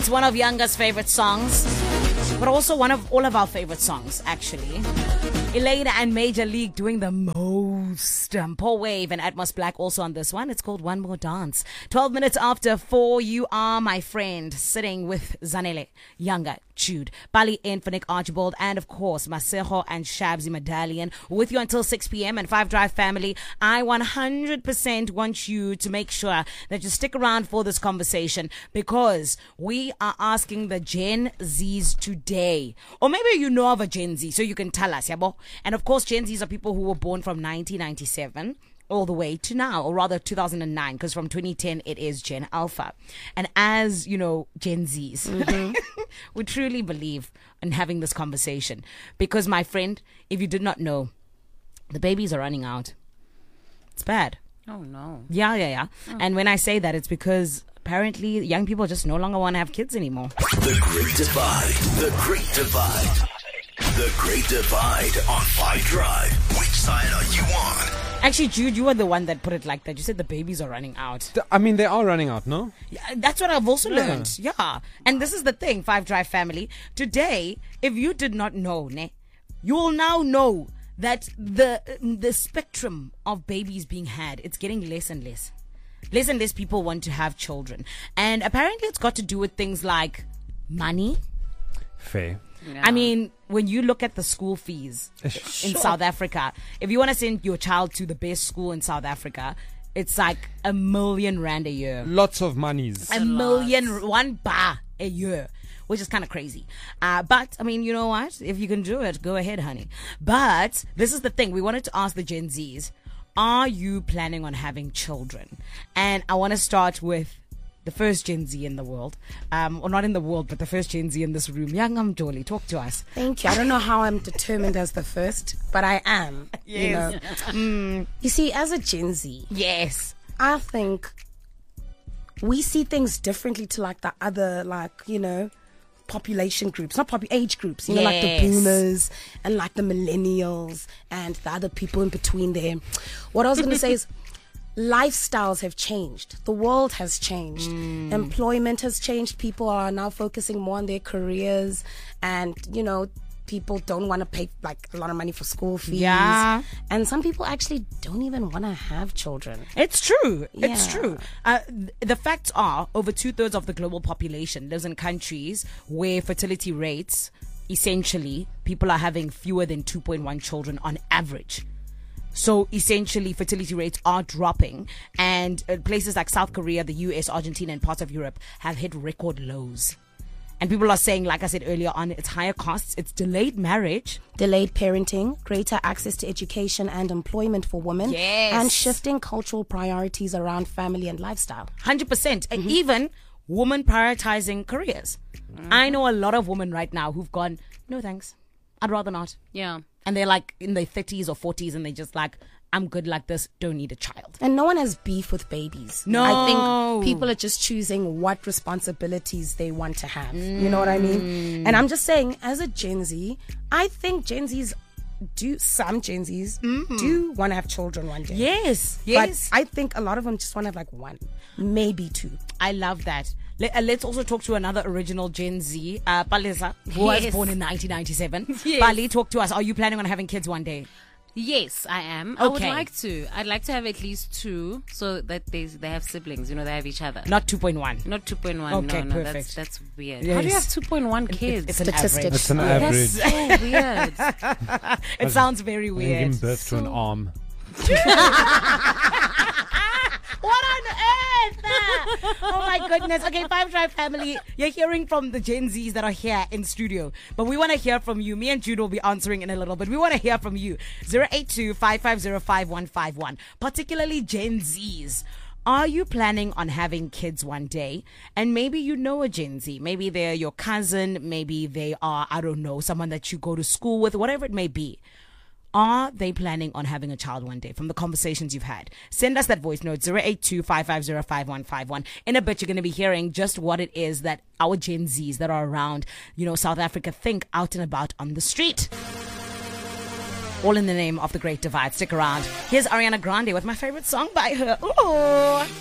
It's one of Yanga's favorite songs, but also one of all of our favorite songs, actually. Elena and Major League doing the most. Paul Wave and Atmos Black also on this one. It's called One More Dance. 12 minutes after 4, you are my friend, sitting with Zanele, Yanga, Jude, Bali Infinite Archibald, and of course, Masejo and Shabzi Medallion with you until 6 p.m. And 5 Drive family, I 100% want you to make sure that you stick around for this conversation because we are asking the Gen Zs today. Or maybe you know of a Gen Z, so you can tell us, yabo? And of course, Gen Zs are people who were born from 1997 all the way to now, or rather 2009, because from 2010 it is Gen Alpha. And as you know, Gen Zs, we truly believe in having this conversation because, my friend, if you did not know, the babies are running out. It's bad. Oh no. Yeah. Oh. And when I say that, it's because apparently young people just no longer want to have kids anymore. The Great Divide. The Great Divide. The Great Divide on 5 Drive. Which side are you on? Actually, Jude, you were the one that put it like that. You said the babies are running out. I mean, they are running out, no? Yeah, that's what I've also learned. Yeah. And this is the thing, 5 Drive family. Today, if you did not know, you will now know that the spectrum of babies being had, it's getting less and less. Less and less people want to have children. And apparently it's got to do with things like money. Fair. Yeah. I mean, when you look at the school fees in South Africa, if you want to send your child to the best school in South Africa, it's like R1 million a year. Lots of monies. $1 million, 1 bar a year, which is kind of crazy. But, I mean, you know what? If you can do it, go ahead, honey. But this is the thing. We wanted to ask the Gen Zs, are you planning on having children? And I want to start with the first Gen Z in the world, or not in the world, but the first Gen Z in this room. Young Jolie, talk to us. Thank you. I don't know how I'm determined as the first, but I am. Yes. You know? You see, as a Gen Z, Yes. I think we see things differently to like the other, population groups, not age groups, like the Yes. boomers and like the millennials and the other people in between there. What I was going to say is, lifestyles have changed. The world has changed. Employment has changed. People are now focusing more on their careers, and people don't want to pay like a lot of money for school fees. Yeah. And some people actually don't even want to have children. It's true. It's Yeah. true. The facts are over 2/3 of the global population lives in countries where fertility rates, essentially, people are having fewer than 2.1 children on average. So essentially, fertility rates are dropping, and places like South Korea, the US, Argentina, and parts of Europe have hit record lows. And people are saying, like I said earlier on, it's higher costs, it's delayed marriage. Delayed parenting, greater access to education and employment for women, Yes. and shifting cultural priorities around family and lifestyle. 100%. And even women prioritizing careers. I know a lot of women right now who've gone, no thanks, I'd rather not. Yeah. And they're like in their 30s or 40s and they're just like, I'm good like this, don't need a child. And no one has beef with babies. No. I think people are just choosing what responsibilities they want to have. You know what I mean? And I'm just saying, as a Gen Z, I think some Gen Zs do want to have children one day. Yes. But I think a lot of them just want to have like one, maybe 2. I love that. Let's also talk to another original Gen Z, Palesa, who was Yes. born in 1997. Yes. Bali, talk to us. Are you planning on having kids one day? Yes, I am. I would Okay. like to. I'd like to have at least 2 so that they have siblings, they have each other. Not 2.1. Not 2.1. Okay, no, perfect. That's weird. Yes. How do you have 2.1 kids? It's an Statistics. average. It's an That's average. so weird. It sounds very And weird. giving birth to an arm. What on earth? Oh my goodness. Okay, 5 Drive family, you're hearing from the Gen Zs that are here in studio, but we want to hear from you. Me and Jude will be answering in a little bit. We want to hear from you. 082-550-5151. Particularly Gen Zs. Are you planning on having kids one day? And maybe you know a Gen Z. Maybe they're your cousin. Maybe they are, I don't know, someone that you go to school with, whatever it may be. Are they planning on having a child one day from the conversations you've had? Send us that voice note, 082-550-5151. In a bit, you're going to be hearing just what it is that our Gen Zs that are around, South Africa think out and about on the street. All in the name of the Great Divide. Stick around. Here's Ariana Grande with my favorite song by her. Ooh.